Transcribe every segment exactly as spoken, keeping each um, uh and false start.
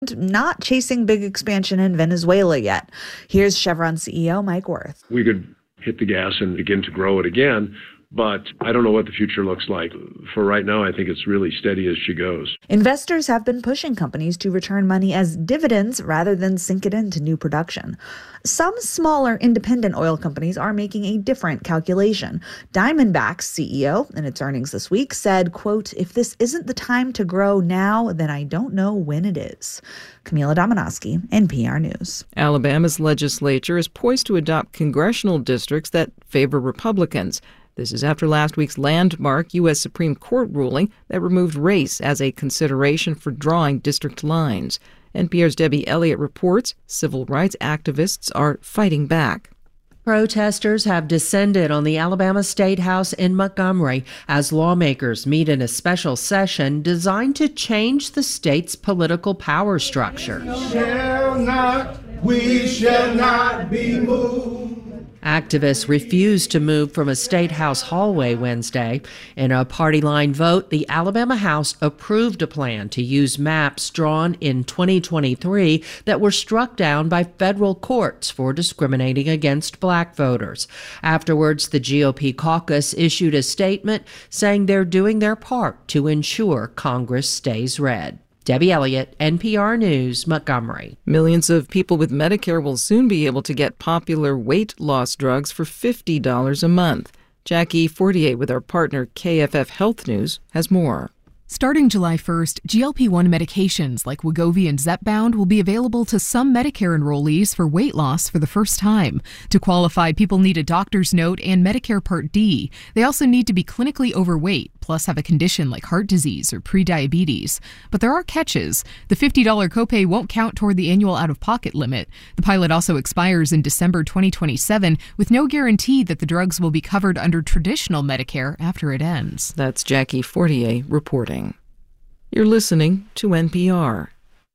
not chasing big expansion in Venezuela yet. Here's Chevron C E O Mike Wirth. We could hit the gas and begin to grow it again, but I don't know what the future looks like. For right now, I think it's really steady as she goes. Investors have been pushing companies to return money as dividends rather than sink it into new production. Some smaller independent oil companies are making a different calculation. Diamondback's C E O, in its earnings this week, said, quote, "If this isn't the time to grow now, then I don't know when it is." Camila Domonoski, N P R News. Alabama's legislature is poised to adopt congressional districts that favor Republicans. This is after last week's landmark U S Supreme Court ruling that removed race as a consideration for drawing district lines. N P R's Debbie Elliott reports civil rights activists are fighting back. Protesters have descended on the Alabama State House in Montgomery as lawmakers meet in a special session designed to change the state's political power structure. We shall not, we shall not be moved. Activists refused to move from a State House hallway Wednesday. In a party line vote, the Alabama House approved a plan to use maps drawn in twenty twenty-three that were struck down by federal courts for discriminating against black voters. Afterwards, the G O P caucus issued a statement saying they're doing their part to ensure Congress stays red. Debbie Elliott, N P R News, Montgomery. Millions of people with Medicare will soon be able to get popular weight loss drugs for fifty dollars a month. Jackie Fortier with our partner K F F Health News has more. Starting July first, G L P one medications like Wegovy and Zepbound will be available to some Medicare enrollees for weight loss for the first time. To qualify, people need a doctor's note and Medicare Part D. They also need to be clinically overweight, plus have a condition like heart disease or prediabetes. But there are catches. The fifty dollars copay won't count toward the annual out-of-pocket limit. The pilot also expires in December twenty twenty-seven, with no guarantee that the drugs will be covered under traditional Medicare after it ends. That's Jackie Fortier reporting. You're listening to N P R.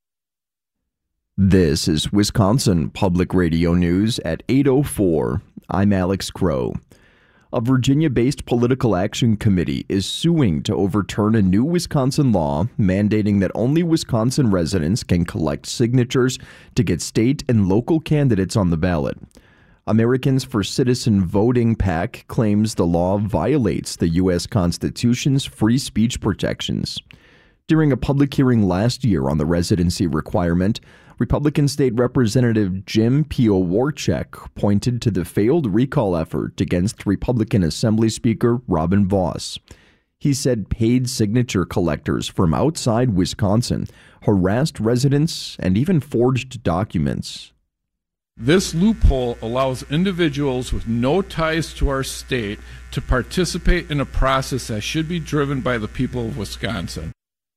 This is Wisconsin Public Radio News at eight oh four. I'm Alex Crow. A Virginia-based political action committee is suing to overturn a new Wisconsin law mandating that only Wisconsin residents can collect signatures to get state and local candidates on the ballot. Americans for Citizen Voting PAC claims the law violates the U S Constitution's free speech protections. During a public hearing last year on the residency requirement, Republican State Representative Jim Piowarchek pointed to the failed recall effort against Republican Assembly Speaker Robin Vos. He said paid signature collectors from outside Wisconsin harassed residents and even forged documents. This loophole allows individuals with no ties to our state to participate in a process that should be driven by the people of Wisconsin.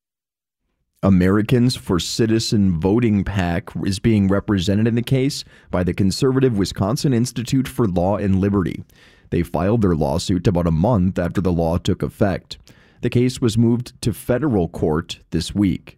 Americans for Citizen Voting PAC is being represented in the case by the conservative Wisconsin Institute for Law and Liberty. They filed their lawsuit about a month after the law took effect. The case was moved to federal court this week.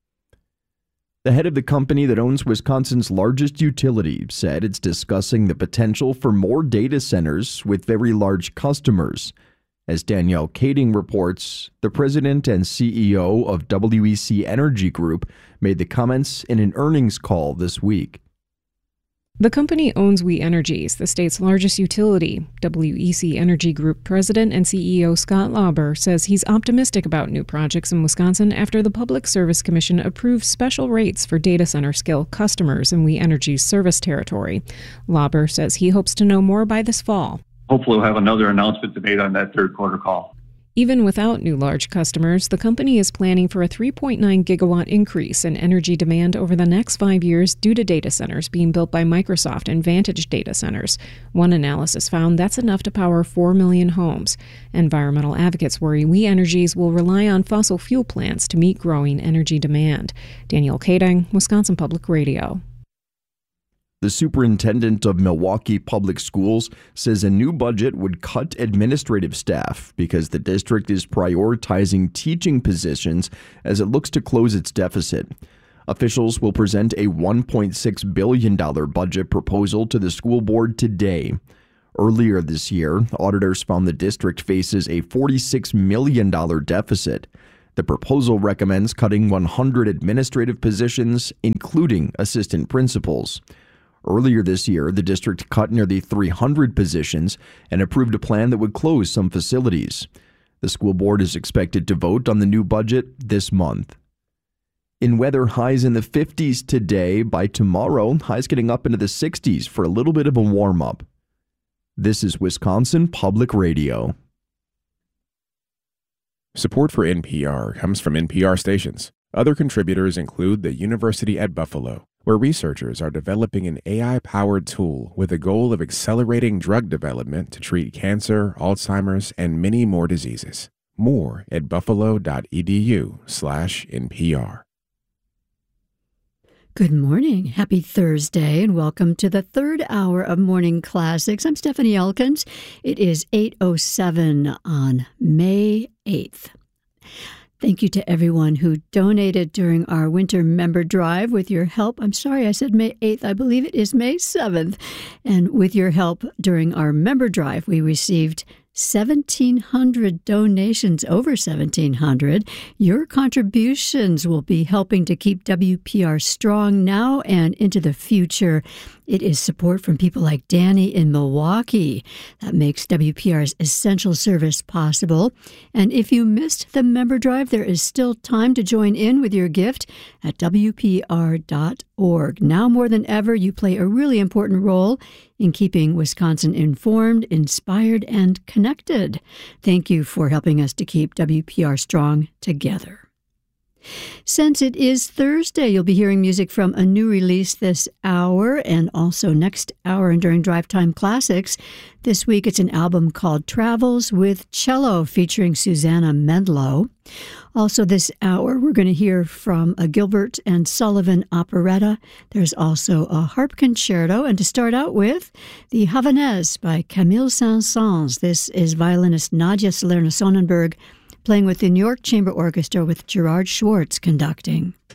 The head of the company that owns Wisconsin's largest utility said it's discussing the potential for more data centers with very large customers. As Danielle Kading reports, the president and C E O of W E C Energy Group made the comments in an earnings call this week. The company owns We Energies, the state's largest utility. W E C Energy Group president and C E O Scott Lauber says he's optimistic about new projects in Wisconsin after the Public Service Commission approved special rates for data center scale customers in We Energies service territory. Lauber says he hopes to know more by this fall. Hopefully we'll have another announcement to make on that third quarter call. Even without new large customers, the company is planning for a three point nine gigawatt increase in energy demand over the next five years due to data centers being built by Microsoft and Vantage Data Centers. One analysis found that's enough to power four million homes. Environmental advocates worry We Energies will rely on fossil fuel plants to meet growing energy demand. Danielle Kading, Wisconsin Public Radio. The superintendent of Milwaukee Public Schools says a new budget would cut administrative staff because the district is prioritizing teaching positions as it looks to close its deficit. Officials will present a one point six billion dollars budget proposal to the school board today. Earlier this year, auditors found the district faces a forty-six million dollars deficit. The proposal recommends cutting one hundred administrative positions, including assistant principals. Earlier this year, the district cut nearly three hundred positions and approved a plan that would close some facilities. The school board is expected to vote on the new budget this month. In weather, highs in the fifties today. By tomorrow, highs getting up into the sixties for a little bit of a warm-up. This is Wisconsin Public Radio. Support for N P R comes from N P R stations. Other contributors include the University at Buffalo, where researchers are developing an A I-powered tool with the goal of accelerating drug development to treat cancer, Alzheimer's, and many more diseases. More at buffalo.edu slash NPR. Good morning. Happy Thursday, and welcome to the third hour of Morning Classics. I'm Stephanie Elkins. It is eight oh seven on May eighth. Thank you to everyone who donated during our winter member drive. With your help, I'm sorry I said May eighth, I believe it is May seventh. And with your help during our member drive, we received seventeen hundred donations, over seventeen hundred. Your contributions will be helping to keep W P R strong now and into the future. It is support from people like Danny in Milwaukee that makes W P R's essential service possible. And if you missed the member drive, there is still time to join in with your gift at W P R dot org. Now more than ever, you play a really important role in keeping Wisconsin informed, inspired, and connected. Thank you for helping us to keep W P R strong together. Since it is Thursday, you'll be hearing music from a new release this hour and also next hour and during Drive Time Classics. This week, it's an album called Travels with Cello featuring Susanna Mendlow. Also this hour, we're going to hear from a Gilbert and Sullivan operetta. There's also a harp concerto. And to start out with, the Havanaise by Camille Saint-Saëns. This is violinist Nadia Salerno-Sonnenberg playing with the New York Chamber Orchestra with Gerard Schwartz conducting.